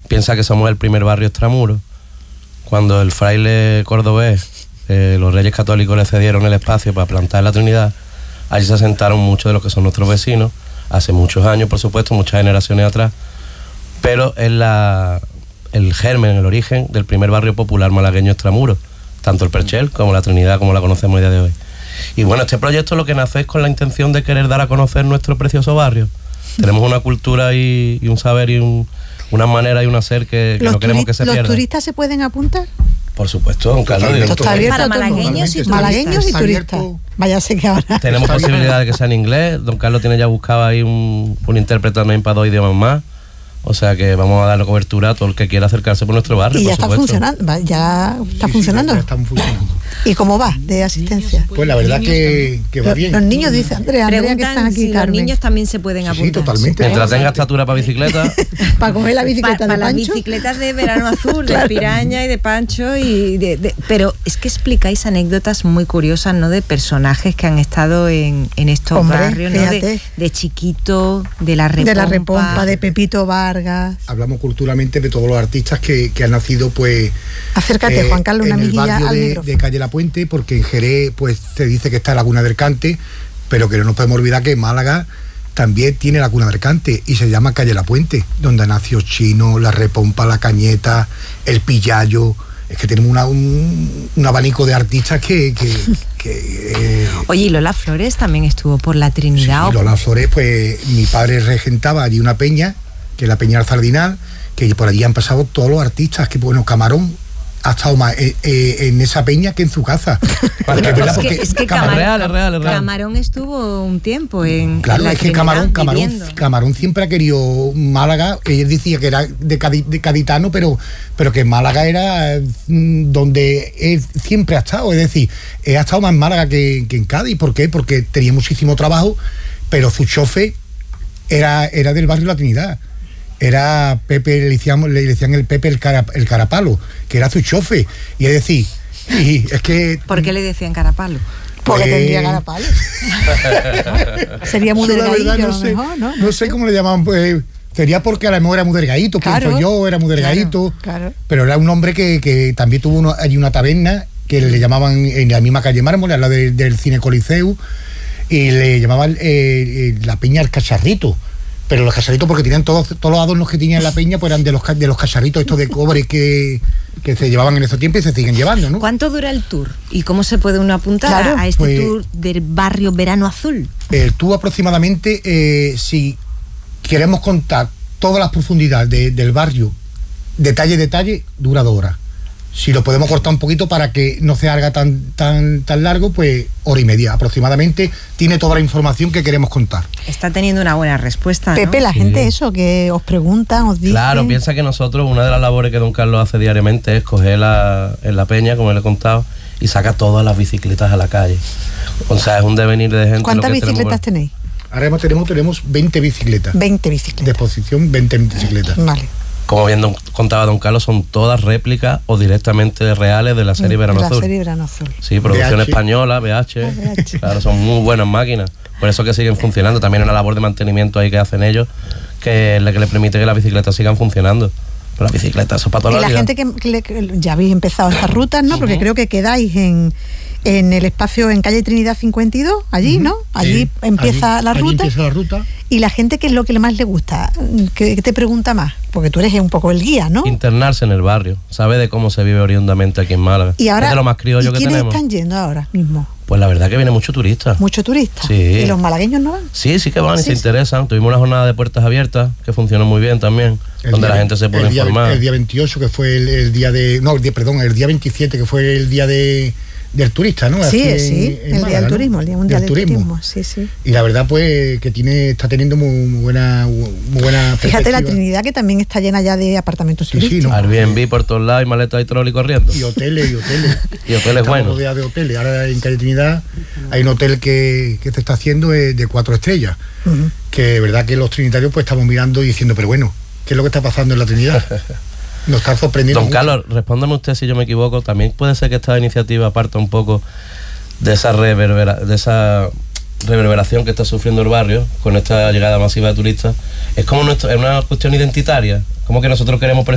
piensa que somos el primer barrio extramuros. Cuando el fraile cordobés, los reyes católicos le cedieron el espacio para plantar la Trinidad, allí se asentaron muchos de los que son nuestros vecinos, hace muchos años, por supuesto, muchas generaciones atrás, pero es el germen, el origen del primer barrio popular malagueño extramuros, tanto el Perchel como la Trinidad, como la conocemos a día de hoy. Y bueno, este proyecto lo que nace es con la intención de querer dar a conocer nuestro precioso barrio. Tenemos una cultura y un saber y una manera y un hacer que no queremos que se pierda. ¿Los turistas se pueden apuntar? Por supuesto, don Carlos. Para malagueños y turistas. Váyase que ahora. Tenemos posibilidad de que sea en inglés. Don Carlos tiene ya buscado ahí un intérprete también para 2 idiomas más. O sea que vamos a dar cobertura a todo el que quiera acercarse por nuestro barrio. Y ya está funcionando. Ya está funcionando. Ya están funcionando. ¿Y cómo va de asistencia? Pues la verdad que va bien. Los niños, dice Andrea que están aquí, si Carmen. Los niños también se pueden apuntar. Sí, totalmente. Mientras tenga estatura para bicicleta. Para coger la bicicleta de Pancho. Para las bicicletas de Verano Azul, de Piraña y de Pancho. Pero es que explicáis anécdotas muy curiosas, ¿no? De personajes que han estado en estos barrios, ¿no? De Chiquito, de la Repompa. De la Repompa, de Pepito Vargas. Hablamos culturalmente de todos los artistas que han nacido, pues... Acércate, Juan Carlos, una mejilla al micrófono. De Calle La Puente, porque en Jerez pues se dice que está Laguna del Cante, pero que no nos podemos olvidar que Málaga también tiene Laguna del Cante y se llama Calle La Puente, donde nació Chino, la Repompa, la Cañeta, el Pillayo. Es que tenemos un abanico de artistas que Oye, y Lola Flores también estuvo por la Trinidad. Sí, Lola Flores, pues mi padre regentaba allí una peña, que es la Peña del Sardinal, que por allí han pasado todos los artistas, que bueno, Camarón ha estado más en esa peña que en su casa. Es que Camarón estuvo un tiempo en claro, la es que Camarón siempre ha querido Málaga. Ella decía que era de caditano, pero que Málaga era donde él siempre ha estado. Es decir, ha estado más en Málaga que en Cádiz. ¿Por qué? Porque tenía muchísimo trabajo, pero su chofe era del barrio La Trinidad. Era Pepe, le decían el Pepe el Carapalo, que era su chofe. Y es decir, es que... ¿Por qué le decían Carapalo? Porque tendría carapalo. Sería muy delgadillo, a lo mejor, ¿no? No sé cómo le llamaban, pues... Sería porque a lo mejor era muy delgadito, claro, pienso yo, era muy delgadito. Claro. Pero era un hombre que también tuvo allí una taberna, que le llamaban en la misma calle Mármol, al lado del Cine Coliseu, y le llamaban la Peña El Cacharrito. Pero los cacharritos, porque tenían todos los adornos que tenían la peña, pues eran de los cacharritos estos de cobre que se llevaban en esos tiempos y se siguen llevando, ¿no? ¿Cuánto dura el tour? ¿Y cómo se puede uno apuntar a este tour del barrio Verano Azul? El tour aproximadamente, si queremos contar todas las profundidades del barrio, detalle a detalle, dura 2 horas. Si lo podemos cortar un poquito para que no se haga tan largo, pues 1h30 aproximadamente, tiene toda la información que queremos contar. Está teniendo una buena respuesta, ¿no? Pepe, la gente eso, que os preguntan, os dicen... Claro, piensa que nosotros, una de las labores que don Carlos hace diariamente es coger en la peña, como le he contado, y saca todas las bicicletas a la calle. O sea, es un devenir de gente. ¿Cuántas bicicletas tenéis? Ahora tenemos 20 bicicletas. 20 bicicletas. De exposición, 20 bicicletas. Vale. Como bien contaba don Carlos, son todas réplicas o directamente reales de la serie Verano Azul. La serie Verano Azul. Sí, producción española, VH. Claro, son muy buenas máquinas. Por eso que siguen funcionando. También una labor de mantenimiento ahí que hacen ellos, que es la que les permite que las bicicletas sigan funcionando. Pero las bicicletas, eso es para toda la vida. Y la gente que ya habéis empezado estas rutas, ¿no? Porque creo que quedáis en el espacio en calle Trinidad 52, allí, ¿no? Allí sí, empieza la ruta. Allí empieza la ruta. Y la gente, ¿qué es lo que más le gusta? ¿Qué te pregunta más? Porque tú eres un poco el guía, ¿no? Internarse en el barrio, sabe de cómo se vive oriundamente aquí en Málaga. Y ahora, es de lo más criollo que tenemos. ¿Quiénes están yendo ahora mismo? Pues la verdad que viene mucho turista. ¿Mucho turista? Sí. ¿Y los malagueños no van? Sí que van y se interesan. Tuvimos una jornada de puertas abiertas que funcionó muy bien también, donde la gente se puede informar. El día 28, que fue el día de... No, el día 27, que fue el día del turista, ¿no? Sí, el día del turismo, el Día Mundial del Turismo. Sí. Y la verdad, pues, que está teniendo muy buena Fíjate la Trinidad, que también está llena ya de apartamentos turísticos. ¿no? Airbnb por todos lados y maletas y troll y corriendo. Y hoteles. Y hoteles buenos. Rodeados de hoteles. Ahora en Calle Trinidad hay un hotel que se está haciendo de 4 estrellas. Que de verdad que los trinitarios pues estamos mirando y diciendo, pero bueno, ¿qué es lo que está pasando en la Trinidad? Nos está sorprendiendo. Don Carlos, respóndame usted si yo me equivoco. También puede ser que esta iniciativa parta un poco de esa reverberación que está sufriendo el barrio con esta llegada masiva de turistas. Es como es una cuestión identitaria, como que nosotros queremos